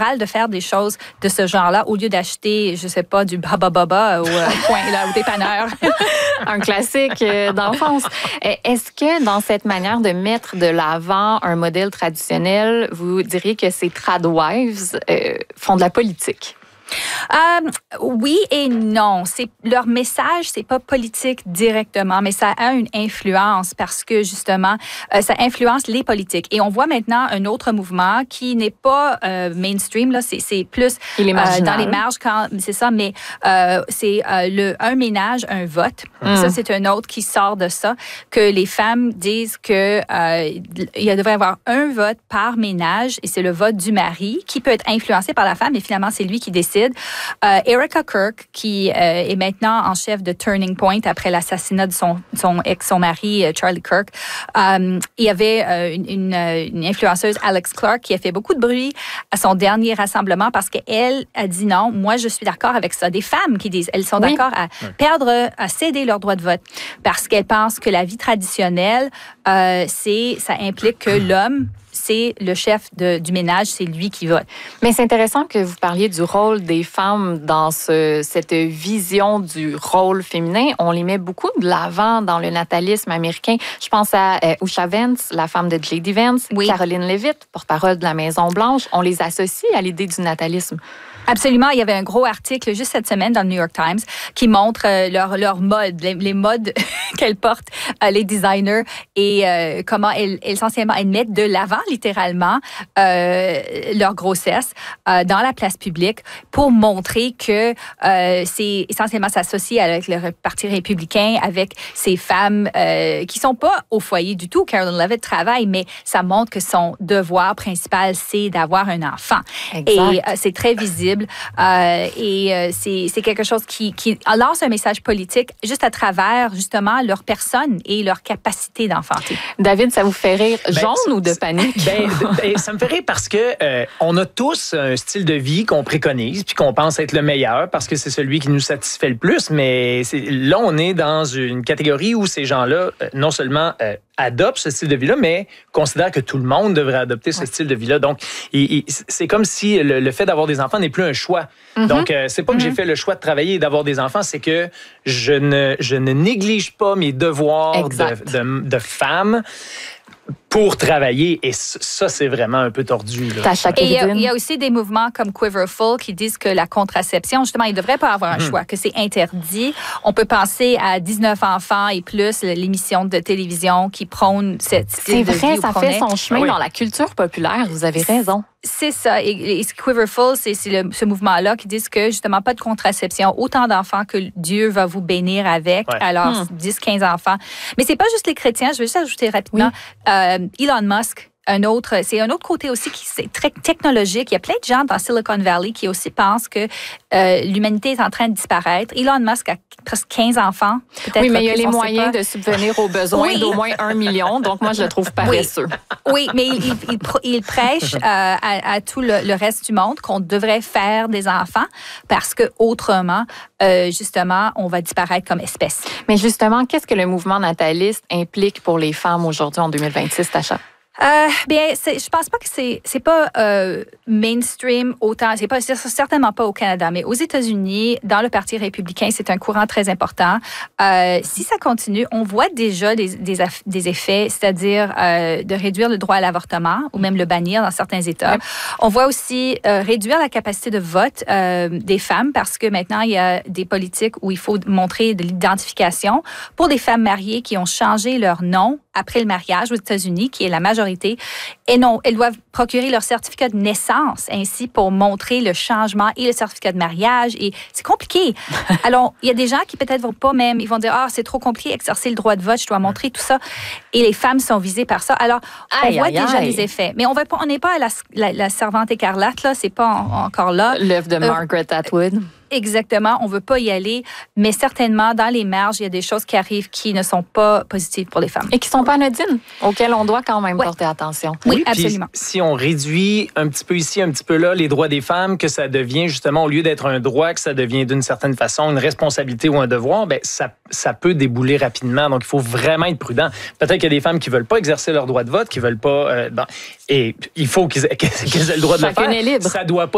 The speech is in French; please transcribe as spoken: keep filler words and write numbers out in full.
normal de faire des choses de ce genre-là au lieu d'acheter, je sais pas, du Baba Baba au euh, point là, au dépanneur. Un classique euh, d'enfance. Est-ce que dans cette manière de mettre de l'avant un modèle traditionnel, vous diriez que ces tradwives euh, font de la politique? Euh, oui et non. C'est, leur message, c'est pas politique directement, mais ça a une influence parce que justement, euh, ça influence les politiques. Et on voit maintenant un autre mouvement qui n'est pas euh, mainstream, là, c'est, c'est plus Il est euh, dans les marges, quand, c'est ça, mais euh, c'est euh, le un ménage, un vote. Mmh. Ça, c'est un autre qui sort de ça, que les femmes disent que euh, il devrait y avoir un vote par ménage et c'est le vote du mari qui peut être influencé par la femme, mais finalement, c'est lui qui décide. Euh, Erica Kirk, qui euh, est maintenant en chef de Turning Point après l'assassinat de son, son ex, son mari, euh, Charlie Kirk. Euh, il y avait euh, une, une, une influenceuse, Alex Clark, qui a fait beaucoup de bruit à son dernier rassemblement parce qu'elle a dit non, moi je suis d'accord avec ça. Des femmes qui disent, elles sont oui. d'accord à oui. perdre, à céder leur droit de vote parce qu'elles pensent que la vie traditionnelle, euh, c'est, ça implique que l'homme c'est le chef de, du ménage, c'est lui qui vote. Mais c'est intéressant que vous parliez du rôle des femmes dans ce, cette vision du rôle féminin. On les met beaucoup de l'avant dans le natalisme américain. Je pense à euh, Usha Vance, la femme de J D Vance, oui. Caroline Leavitt, porte-parole de la Maison-Blanche. On les associe à l'idée du natalisme. Absolument. Il y avait un gros article juste cette semaine dans le New York Times qui montre euh, leur, leur mode, les, les modes qu'elles portent, euh, les designers, et euh, comment elles, essentiellement, elles mettent de l'avant, littéralement, euh, leur grossesse euh, dans la place publique pour montrer que euh, c'est essentiellement s'associer avec le Parti républicain, avec ces femmes euh, qui sont pas au foyer du tout. Caroline Leavitt travaille, mais ça montre que son devoir principal, c'est d'avoir un enfant. Exact. Et euh, c'est très visible. Euh, et euh, c'est, c'est quelque chose qui, qui lance un message politique juste à travers, justement, leur personne et leur capacité d'enfanter. David, ça vous fait rire jaune ben, ou de panique? Ben, ben, ça me fait rire parce que euh, on a tous un style de vie qu'on préconise puis qu'on pense être le meilleur parce que c'est celui qui nous satisfait le plus, mais c'est, là, on est dans une catégorie où ces gens-là, euh, non seulement euh, adoptent ce style de vie-là, mais considèrent que tout le monde devrait adopter ce ouais. style de vie-là. Donc, il, il, c'est comme si le, le fait d'avoir des enfants n'est plus un choix. Mm-hmm. Donc, euh, c'est pas que mm-hmm. j'ai fait le choix de travailler et d'avoir des enfants, c'est que je ne, je ne néglige pas mes devoirs de, de, de femme pour travailler. Et ça, c'est vraiment un peu tordu. Là. Et il y, a, il y a aussi des mouvements comme Quiverful qui disent que la contraception, justement, il ne devrait pas avoir un mmh. choix, que c'est interdit. On peut penser à dix-neuf enfants et plus, l'émission de télévision qui prône cette style de vie. C'est vrai, ça fait son chemin ah oui. dans la culture populaire. Vous avez raison. C'est ça. Et, et Quiverful, c'est, c'est le, ce mouvement-là qui dit que, justement, pas de contraception. Autant d'enfants que Dieu va vous bénir avec. Ouais. Alors, mmh. dix, quinze enfants. Mais c'est pas juste les chrétiens. Je veux juste ajouter rapidement. Oui. Euh, Elon Musk, un autre, c'est un autre côté aussi qui c'est très technologique. Il y a plein de gens dans Silicon Valley qui aussi pensent que euh, l'humanité est en train de disparaître. Elon Musk a presque quinze enfants. Peut-être oui, mais il y a les moyens de subvenir aux besoins oui. d'au moins un million. Donc, moi, je le trouve paresseux. Oui, oui mais il, il, il, il prêche euh, à, à tout le, le reste du monde qu'on devrait faire des enfants parce que autrement, euh, justement, on va disparaître comme espèce. Mais justement, qu'est-ce que le mouvement nataliste implique pour les femmes aujourd'hui en deux mille vingt-six, Tasha? Euh, bien, c'est, je pense pas que c'est c'est pas euh, mainstream autant. C'est pas c'est certainement pas au Canada, mais aux États-Unis, dans le Parti républicain, c'est un courant très important. Euh, si ça continue, on voit déjà des des, des effets, c'est-à-dire euh, de réduire le droit à l'avortement ou même le bannir dans certains États. Ouais. On voit aussi euh, réduire la capacité de vote euh, des femmes parce que maintenant il y a des politiques où il faut montrer de l'identification pour des femmes mariées qui ont changé leur nom après le mariage aux États-Unis, qui est la majorité. Et non, elles doivent procurer leur certificat de naissance ainsi pour montrer le changement et le certificat de mariage. Et c'est compliqué. Alors, il y a des gens qui peut-être vont pas même, ils vont dire, ah, c'est trop compliqué, exercer le droit de vote, je dois montrer tout ça. Et les femmes sont visées par ça. Alors, on aïe, voit aïe, déjà aïe. les effets. Mais on va pas, on n'est pas à la, la, la servante écarlate, là, c'est pas en, encore là. L'œuvre de Margaret euh, Atwood. Exactement, on veut pas y aller, mais certainement, dans les marges, il y a des choses qui arrivent qui ne sont pas positives pour les femmes. Et qui sont pas anodines, auxquelles on doit quand même ouais. porter attention. Oui, oui absolument. Si on réduit un petit peu ici, un petit peu là, les droits des femmes, que ça devient justement, au lieu d'être un droit, que ça devient d'une certaine façon une responsabilité ou un devoir, ben ça, ça peut débouler rapidement. Donc, il faut vraiment être prudent. Peut-être qu'il y a des femmes qui veulent pas exercer leur droit de vote, qui veulent pas... Euh, bon, et il faut qu'ils, qu'elles aient le droit de Chacune le faire. Est libre. Ça doit pas